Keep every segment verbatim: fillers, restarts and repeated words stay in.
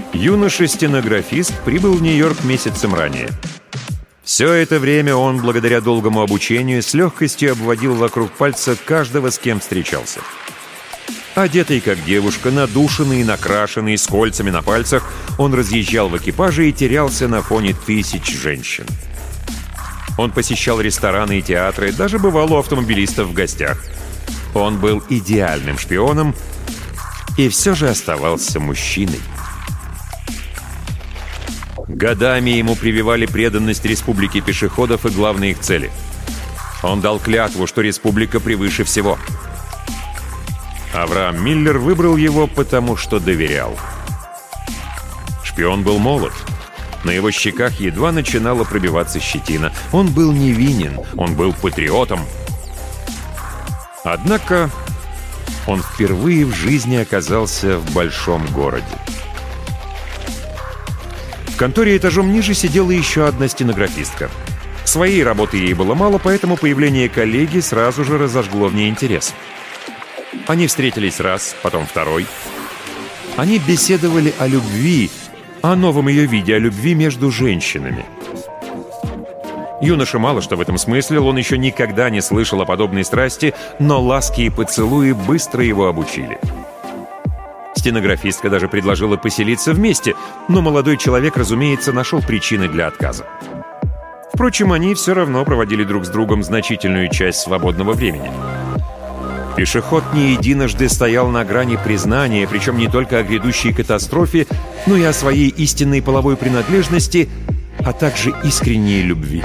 Юноша-стенографист прибыл в Нью-Йорк месяцем ранее. Все это время он, благодаря долгому обучению, с легкостью обводил вокруг пальца каждого, с кем встречался. Одетый как девушка, надушенный, накрашенный, с кольцами на пальцах, он разъезжал в экипаже и терялся на фоне тысяч женщин. Он посещал рестораны и театры, даже бывал у автомобилистов в гостях. Он был идеальным шпионом и все же оставался мужчиной. Годами ему прививали преданность республике пешеходов и главной их цели. Он дал клятву, что республика превыше всего. Авраам Миллер выбрал его, потому что доверял. Шпион был молод. На его щеках едва начинала пробиваться щетина. Он был невинен, он был патриотом. Однако он впервые в жизни оказался в большом городе. В конторе этажом ниже сидела еще одна стенографистка. Своей работы ей было мало, поэтому появление коллеги сразу же разожгло в ней интерес. Они встретились раз, потом второй. Они беседовали о любви, о новом ее виде, о любви между женщинами. Юноша мало что в этом смыслил, он еще никогда не слышал о подобной страсти, но ласки и поцелуи быстро его обучили. Стенографистка даже предложила поселиться вместе, но молодой человек, разумеется, нашел причины для отказа. Впрочем, они все равно проводили друг с другом значительную часть свободного времени. Пешеход не единожды стоял на грани признания, причем не только о грядущей катастрофе, но и о своей истинной половой принадлежности, а также искренней любви.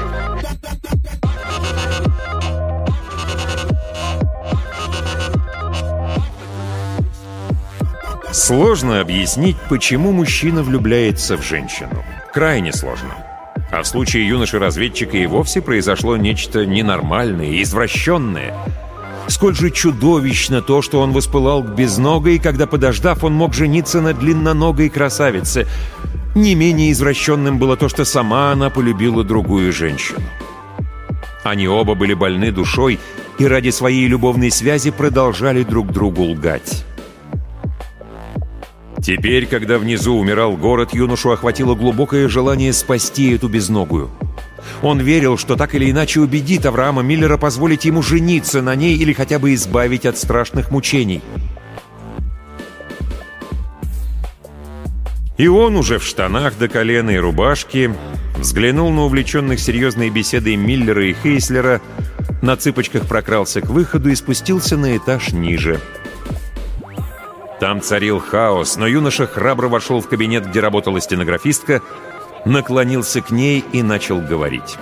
Сложно объяснить, почему мужчина влюбляется в женщину. Крайне сложно. А в случае юноши-разведчика и вовсе произошло нечто ненормальное, извращенное. Сколь же чудовищно то, что он воспылал к безногой, когда, подождав, он мог жениться на длинноногой красавице. Не менее извращенным было то, что сама она полюбила другую женщину. Они оба были больны душой и ради своей любовной связи продолжали друг другу лгать. Теперь, когда внизу умирал город, юношу охватило глубокое желание спасти эту безногую. Он верил, что так или иначе убедит Авраама Миллера позволить ему жениться на ней или хотя бы избавить от страшных мучений. И он уже в штанах до колена и рубашке взглянул на увлеченных серьезной беседой Миллера и Хейслера, на цыпочках прокрался к выходу и спустился на этаж ниже. Там царил хаос, но юноша храбро вошел в кабинет, где работала стенографистка, наклонился к ней и начал говорить.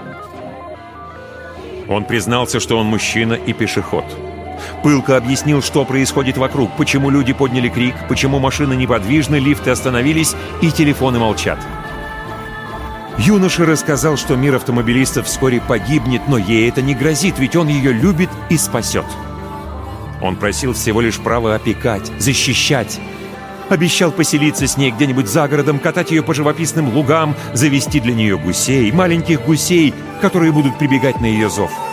Он признался, что он мужчина и пешеход. Пылко объяснил, что происходит вокруг, почему люди подняли крик, почему машины неподвижны, лифты остановились и телефоны молчат. Юноша рассказал, что мир автомобилистов вскоре погибнет, но ей это не грозит, ведь он ее любит и спасет. Он просил всего лишь права опекать, защищать. Обещал поселиться с ней где-нибудь за городом, катать ее по живописным лугам, завести для нее гусей, маленьких гусей, которые будут прибегать на ее зов.